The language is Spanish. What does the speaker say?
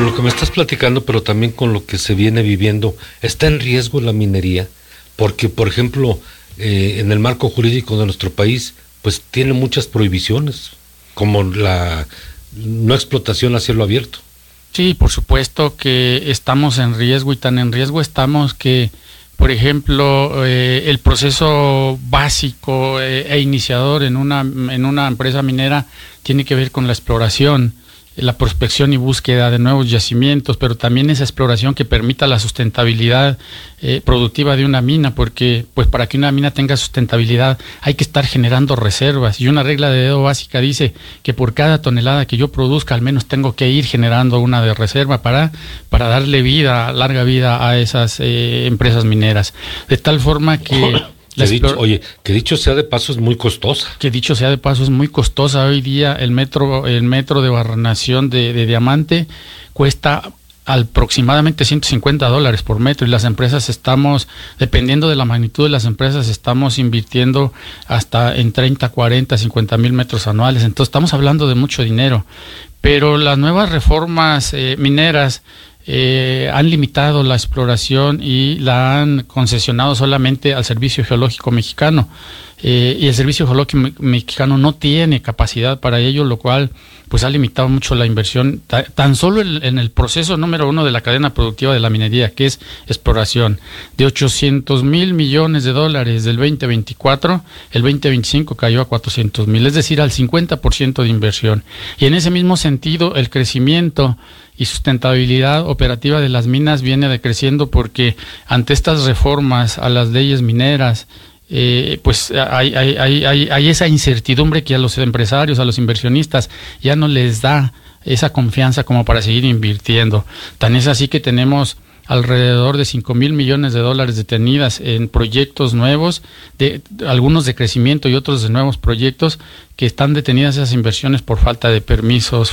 Con lo que me estás platicando, pero también con lo que se viene viviendo, ¿está en riesgo la minería? Porque, por ejemplo, en el marco jurídico de nuestro país, pues tiene muchas prohibiciones, como la no explotación a cielo abierto. Sí, por supuesto que estamos en riesgo, y tan en riesgo estamos que, por ejemplo, el proceso básico e iniciador en una empresa minera tiene que ver con la exploración, la prospección y búsqueda de nuevos yacimientos, pero también esa exploración que permita la sustentabilidad productiva de una mina, porque pues para que una mina tenga sustentabilidad hay que estar generando reservas, y una regla de dedo básica dice que por cada tonelada que yo produzca al menos tengo que ir generando una de reserva para darle larga vida a esas empresas mineras, de tal forma que que dicho sea de paso es muy costosa. Que dicho sea de paso es muy costosa. Hoy día el metro de barrenación de diamante cuesta aproximadamente $150 por metro, y las empresas estamos, dependiendo de la magnitud de las empresas, estamos invirtiendo hasta en 30, 40, 50 mil metros anuales. Entonces estamos hablando de mucho dinero, pero las nuevas reformas mineras han limitado la exploración y la han concesionado solamente al Servicio Geológico Mexicano, y el Servicio Geológico Mexicano no tiene capacidad para ello, lo cual pues ha limitado mucho la inversión, tan solo en el proceso número 1 de la cadena productiva de la minería, que es exploración. De $800 mil millones del 2024, el 2025 cayó a 400 mil, es decir, al 50% de inversión. Y en ese mismo sentido, el crecimiento y sustentabilidad operativa de las minas viene decreciendo, porque ante estas reformas a las leyes mineras, pues hay esa incertidumbre que a los empresarios, a los inversionistas, ya no les da esa confianza como para seguir invirtiendo. Tan es así que tenemos alrededor de $5 mil millones detenidas en proyectos nuevos, algunos de crecimiento y otros de nuevos proyectos, que están detenidas esas inversiones por falta de permisos,